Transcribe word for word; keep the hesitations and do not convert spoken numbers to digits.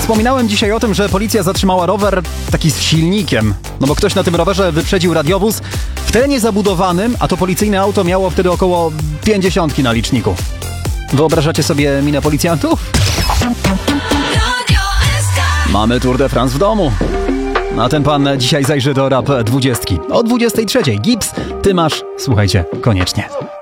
Wspominałem dzisiaj o tym, że policja zatrzymała rower taki z silnikiem. No bo ktoś na tym rowerze wyprzedził radiowóz w terenie zabudowanym, a to policyjne auto miało wtedy około pięćdziesiątki na liczniku. Wyobrażacie sobie minę policjantów? Mamy Tour de France w domu. A ten pan dzisiaj zajrzy do Rap dwudziestki. O dwudziestej trzeciej. Gibbs, ty masz, słuchajcie, koniecznie.